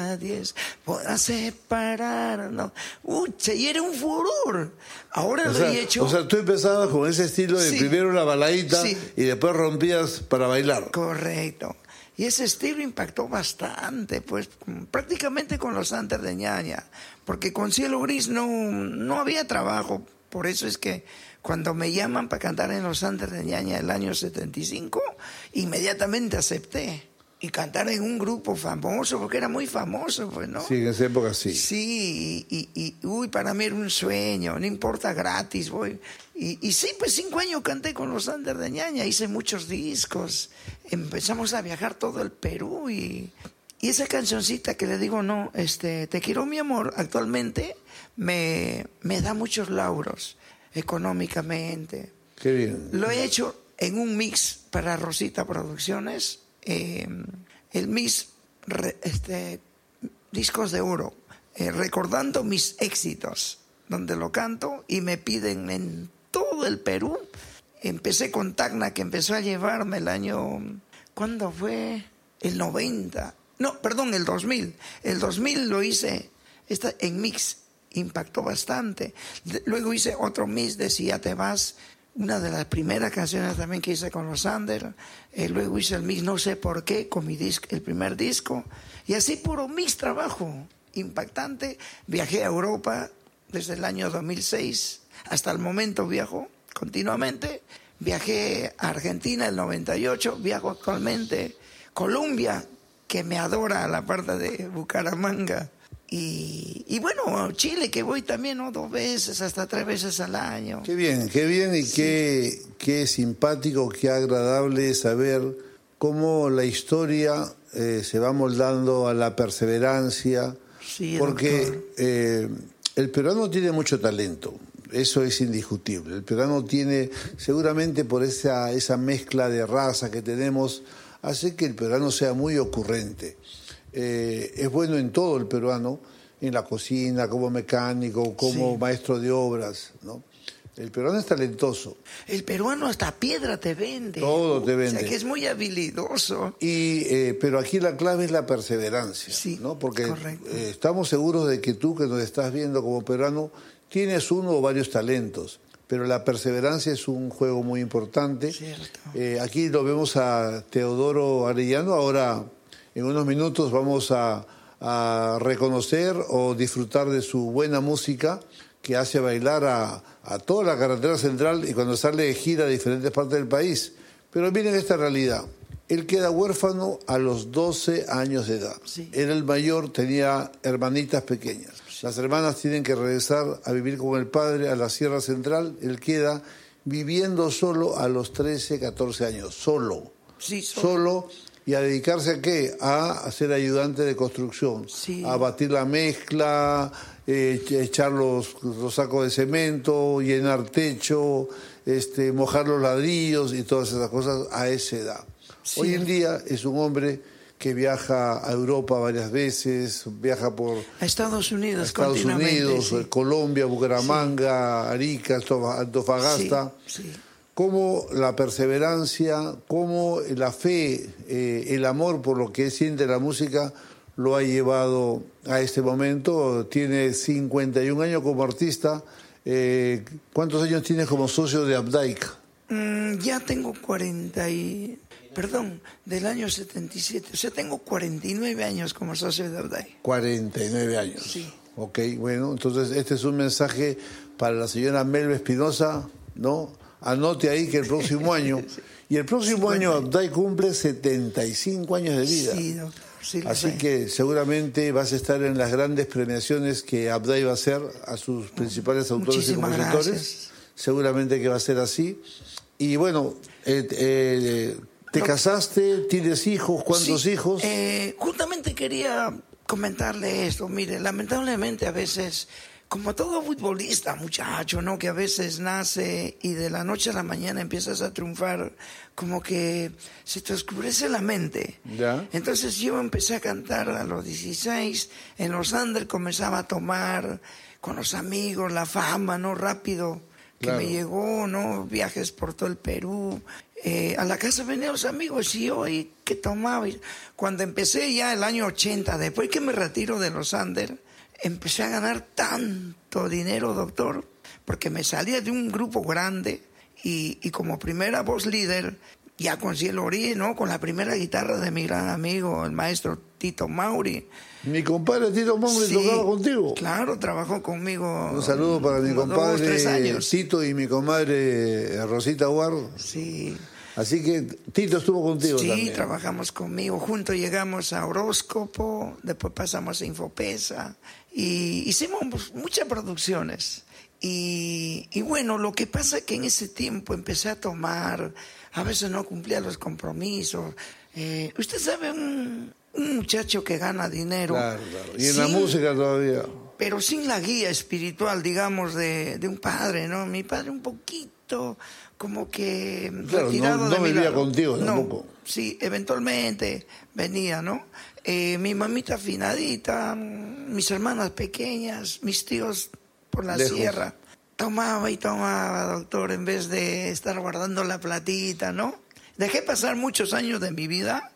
nadie podrá separarnos. Uche, y era un furor. Ahora lo he hecho. O sea, tú empezabas con ese estilo de primero una baladita y después rompías para bailar. Correcto. Y ese estilo impactó bastante, pues prácticamente con los Under de Ñaña, porque con Cielo Gris no había trabajo. Por eso es que cuando me llaman para cantar en los Under de Ñaña el año 75, inmediatamente acepté. Y cantar en un grupo famoso, porque era muy famoso, pues, ¿no? Sí, en esa época sí. Sí, uy, para mí era un sueño, no importa, gratis, voy. Y sí, pues 5 años canté con los Under de Ñaña, hice muchos discos, empezamos a viajar todo el Perú y esa cancioncita que le digo, no, Te quiero mi amor, actualmente me da muchos lauros económicamente. Qué bien. Lo he hecho en un mix para Rosita Producciones, el mix Discos de Oro, recordando mis éxitos, donde lo canto y me piden en todo el Perú. Empecé con Tacna, que empezó a llevarme el año, ¿cuándo fue? El 90, no, perdón, el 2000. El 2000 lo hice en mix, impactó bastante. Luego hice otro mix de Si ya te vas, una de las primeras canciones también que hice con los Under. Luego hice el mix No sé por qué con mi el primer disco, y así puro mix trabajo impactante. Viajé a Europa desde el año 2006 hasta el momento, viajo continuamente. Viajé a Argentina el 98, viajo actualmente Colombia, que me adora, la parte de Bucaramanga. Y bueno, Chile, que voy también, ¿no? 2 veces, hasta 3 veces al año. Qué bien, y qué simpático, qué agradable saber cómo la historia se va moldando a la perseverancia, porque el peruano tiene mucho talento, eso es indiscutible. El peruano tiene, seguramente por esa mezcla de raza que tenemos, hace que el peruano sea muy ocurrente. Es bueno en todo el peruano, en la cocina, como mecánico, como maestro de obras, ¿no? El peruano es talentoso. El peruano hasta piedra te vende. Todo te vende. O sea, que es muy habilidoso. Pero aquí la clave es la perseverancia, ¿no? Porque estamos seguros de que tú, que nos estás viendo como peruano, tienes uno o varios talentos, pero la perseverancia es un juego muy importante. Aquí lo vemos a Teodoro Arellano. Ahora, en unos minutos vamos a reconocer o disfrutar de su buena música, que hace bailar a toda la carretera central y cuando sale de gira a diferentes partes del país. Pero miren esta realidad. Él queda huérfano a los 12 años de edad. Era el mayor, tenía hermanitas pequeñas. Las hermanas tienen que regresar a vivir con el padre a la Sierra Central. Él queda viviendo solo a los 13, 14 años. Solo. ¿Y a dedicarse a qué? A ser ayudante de construcción, a batir la mezcla, echar los sacos de cemento, llenar techo, mojar los ladrillos y todas esas cosas a esa edad. Hoy en día es un hombre que viaja a Europa varias veces, viaja a Estados Unidos, Colombia, Bucaramanga, Arica, Antofagasta. Cómo la perseverancia, cómo la fe, el amor por lo que siente la música lo ha llevado a este momento. Tiene 51 años como artista. ¿Cuántos años tienes como socio de Updike? Ya tengo del año 77. O sea, tengo 49 años como socio de Updike. 49 años. Sí. Ok, bueno, entonces este es un mensaje para la señora Melba Espinosa, ¿no? Anote ahí que el próximo año, y el próximo año Updike cumple 75 años de vida. Así que seguramente vas a estar en las grandes premiaciones que Updike va a hacer a sus principales autores y compositores. Gracias. Seguramente que va a ser así. Y bueno, ¿te casaste? ¿Tienes hijos? ¿Cuántos hijos? Justamente quería comentarle esto. Mire, lamentablemente a veces, como todo futbolista, muchacho, ¿no? Que a veces nace y de la noche a la mañana empiezas a triunfar, como que se te oscurece la mente. Entonces yo empecé a cantar a los 16, en los Under comenzaba a tomar con los amigos, la fama, ¿no? Rápido que me llegó, ¿no? Viajes por todo el Perú. A la casa venían los amigos y yo, ¿y qué tomaba? Cuando empecé ya el año 80, después que me retiro de los Andes, empecé a ganar tanto dinero, doctor, porque me salía de un grupo grande y como primera voz líder, ya con Cielo Orí, ¿no? Con la primera guitarra de mi gran amigo, el maestro Tito Mauri. Mi compadre Tito Mauri tocaba contigo. Claro, trabajó conmigo. Un saludo para mi compadre Tito y mi comadre Rosita Guardo. Sí. Así que Tito estuvo contigo también. Sí, trabajamos conmigo. Juntos llegamos a Horóscopo, después pasamos a Infopesa y hicimos muchas producciones. Y bueno, lo que pasa es que en ese tiempo empecé a tomar, a veces no cumplía los compromisos. Usted sabe, un muchacho que gana dinero. Claro. Y en la música todavía. Pero sin la guía espiritual, digamos, de un padre, ¿no? Mi padre un poquito como que retirado de mi lado. No vivía contigo tampoco. Sí, eventualmente venía, ¿no? Mi mamita afinadita, mis hermanas pequeñas, mis tíos por la sierra. Tomaba y tomaba, doctor, en vez de estar guardando la platita, ¿no? Dejé pasar muchos años de mi vida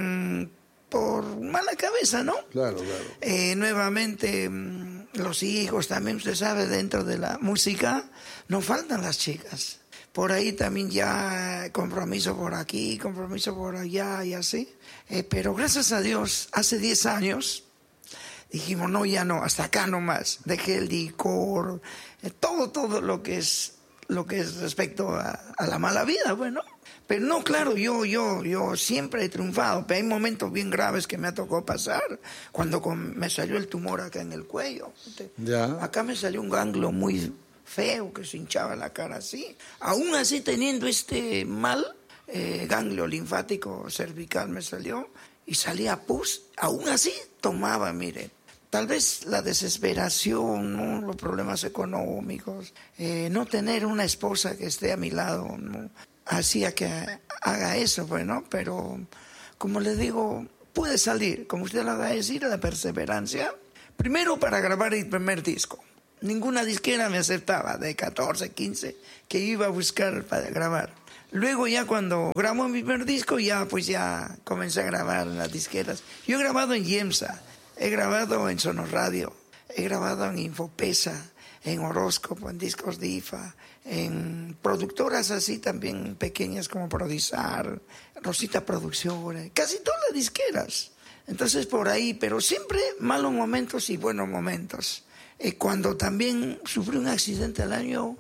por mala cabeza, ¿no? Claro. Nuevamente, los hijos también, usted sabe, dentro de la música, no faltan las chicas. Por ahí también ya compromiso por aquí, compromiso por allá y así. Pero gracias a Dios, hace 10 años dijimos, no, ya no, hasta acá nomás. Dejé el licor, todo lo que es respecto a la mala vida, bueno. Pero no, claro, yo siempre he triunfado, pero hay momentos bien graves que me ha tocado pasar. Cuando me salió el tumor acá en el cuello. Ya. Acá me salió un ganglio muy feo que se hinchaba la cara así. Aún así teniendo este mal, ganglio linfático cervical me salió y salía pus. Aún así tomaba, mire. Tal vez la desesperación, ¿no? Los problemas económicos, no tener una esposa que esté a mi lado, ¿no? Hacía que haga eso, bueno, pero como le digo, pude salir, como usted lo va a decir, la perseverancia. Primero para grabar el primer disco. Ninguna disquera me aceptaba, de 14, 15, que iba a buscar para grabar. Luego ya cuando grabó mi primer disco, ya comencé a grabar en las disqueras. Yo he grabado en Yemsa, he grabado en Sonos Radio, he grabado en Infopesa, en Horóscopo, en Discos de IFA, en productoras así también pequeñas como Prodisar, Rosita Producciones, casi todas las disqueras. Entonces por ahí, pero siempre malos momentos y buenos momentos. Cuando también sufrí un accidente el año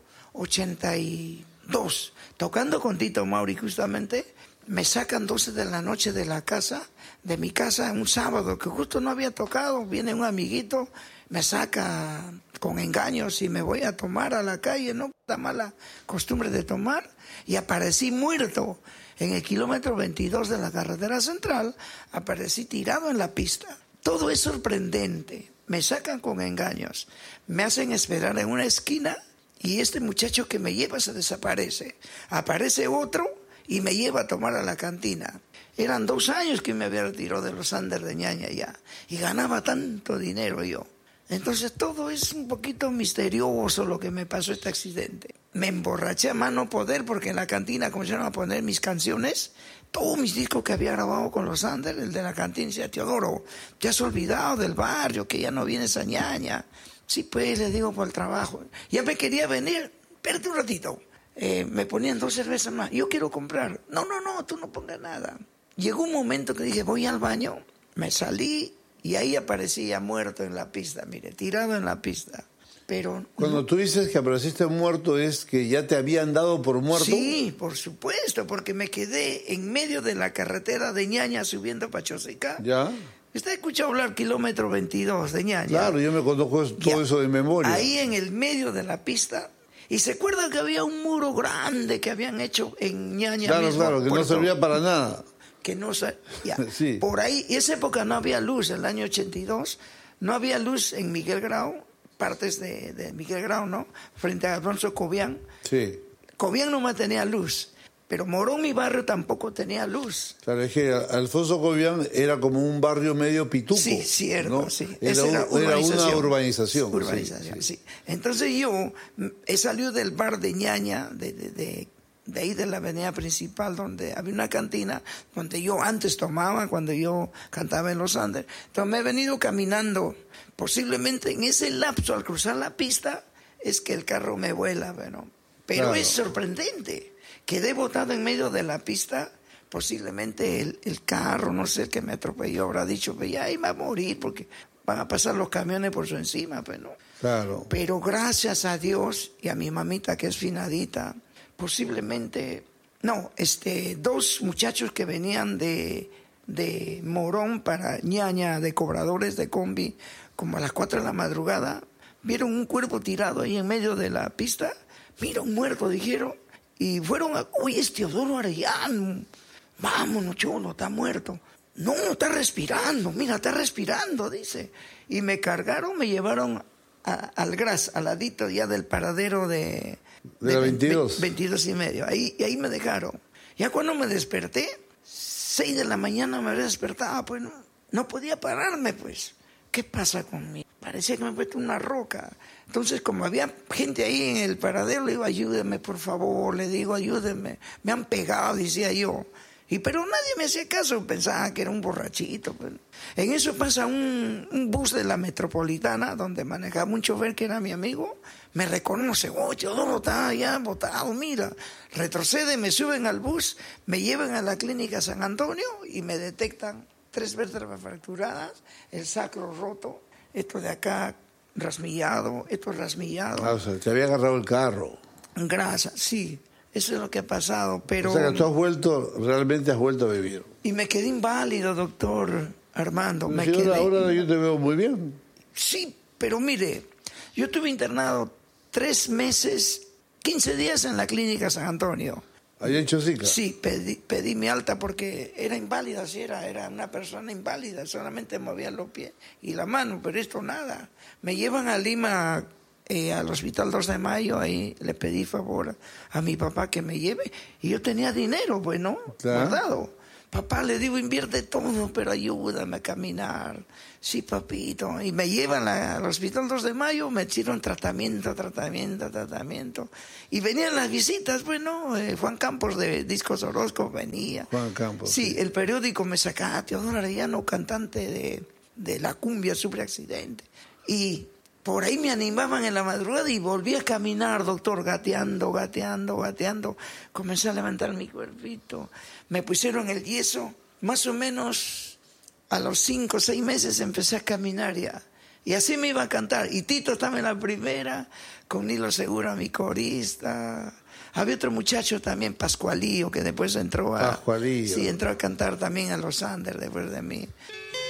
82, tocando con Tito Mauri justamente, me sacan 12 de la noche de mi casa, un sábado que justo no había tocado, viene un amiguito, me saca con engaños y me voy a tomar a la calle, ¿no? La mala costumbre de tomar, y aparecí muerto en el kilómetro 22 de la carretera central, aparecí tirado en la pista. Todo es sorprendente, me sacan con engaños, me hacen esperar en una esquina y este muchacho que me lleva se desaparece. Aparece otro y me lleva a tomar a la cantina. Eran 2 años que me había retirado de los Andes de Ñaña ya y ganaba tanto dinero yo. Entonces todo es un poquito misterioso lo que me pasó este accidente. Me emborraché a mano poder porque en la cantina comenzaron a poner mis canciones, todos mis discos que había grabado con los Andes. El de la cantina decía, Teodoro, te has olvidado del barrio, que ya no vienes a Ñaña. Sí, pues, le digo, por el trabajo. Ya me quería venir, espérate un ratito. Me ponían 2 cervezas más, yo quiero comprar. No, tú no pongas nada. Llegó un momento que dije, voy al baño, me salí y ahí aparecía muerto en la pista, mire, tirado en la pista. Pero cuando tú dices que apareciste muerto, ¿es que ya te habían dado por muerto? Sí, por supuesto, porque me quedé en medio de la carretera de Ñaña subiendo para Chosica. ¿Ya? ¿Usted escucha hablar kilómetro 22 de Ñaña? Claro, yo me conozco todo eso de memoria. Ahí en el medio de la pista. Y se acuerda que había un muro grande que habían hecho en Ñaña. Claro, que no servía para nada. Que no servía. Sí. Por ahí, en esa época no había luz, en el año 82, no había luz en Miguel Grau, partes de Miguel Grau, ¿no? Frente a Alfonso Cobian. Sí. Cobian nomás tenía luz. Pero Morón, mi barrio, tampoco tenía luz. Claro, es que Alfonso Cobián era como un barrio medio pituco. Sí, cierto, ¿no? sí. Era una urbanización. Sí. Entonces yo he salido del bar de Ñaña, de ahí de la avenida principal, donde había una cantina, donde yo antes tomaba, cuando yo cantaba en los Andes. Entonces me he venido caminando. Posiblemente en ese lapso, al cruzar la pista, es que el carro me vuela, bueno. Pero claro, es sorprendente. Quedé botado en medio de la pista, posiblemente el carro, no sé, el que me atropelló, habrá dicho, pues ya iba a morir porque van a pasar los camiones por su encima, pues no. Claro. Pero gracias a Dios y a mi mamita que es finadita, posiblemente, dos muchachos que venían de Morón para Ñaña, de cobradores de combi, como a las 4 de la madrugada, vieron un cuerpo tirado ahí en medio de la pista, mira, un muerto, dijeron. Y fueron oye, es Teodoro Arellano, vámonos, cholo, está muerto. No, está respirando, mira, está respirando, dice. Y me cargaron, me llevaron al Gras, al ladito ya del paradero de la 22. 22 y medio, ahí me dejaron. Ya cuando me desperté, 6 de la mañana me había despertado, pues no podía pararme, pues. ¿Qué pasa conmigo? Parecía que me he puesto una roca. Entonces, como había gente ahí en el paradero, le digo, ayúdeme, por favor, le digo, ayúdeme. Me han pegado, decía yo. Pero nadie me hacía caso, pensaba que era un borrachito. Pues. En eso pasa un bus de la Metropolitana, donde manejaba un chofer que era mi amigo, me reconoce, Teodoro está ya botado, mira. Retrocede, me suben al bus, me llevan a la clínica San Antonio y me detectan 3 vértebras fracturadas, el sacro roto, esto de acá rasmillado, esto rasmillado. Ah, o sea, te había agarrado el carro. Grasa, sí, eso es lo que ha pasado, pero... O sea, que tú realmente has vuelto a vivir. Y me quedé inválido, doctor Armando. Ahora yo te veo muy bien. Sí, pero mire, yo estuve internado 3 meses, 15 días en la clínica San Antonio. ¿Allá en Chosica? Sí, pedí mi alta porque era inválida, era una persona inválida, solamente movía los pies y la mano, pero esto nada. Me llevan a Lima, al Hospital 2 de Mayo, ahí le pedí favor a mi papá que me lleve y yo tenía dinero, bueno, guardado. Papá, le digo, invierte todo, pero ayúdame a caminar. Sí, papito. Y me llevan al Hospital 2 de Mayo, me hicieron tratamiento. Y venían las visitas, bueno, Juan Campos de Discos Orozco venía. Juan Campos. Sí, el periódico me sacaba, Teodoro Arellano, cantante de la cumbia, sufre accidente. Y por ahí me animaban en la madrugada y volví a caminar, doctor, gateando. Comencé a levantar mi cuerpito. Me pusieron el yeso. Más o menos a los 5 o 6 meses empecé a caminar ya. Y así me iba a cantar. Y Tito estaba en la primera, con Nilo Segura, mi corista. Había otro muchacho también, Pascualillo, que después entró a... Pascualillo. Sí, entró a cantar también a los Andes después de mí.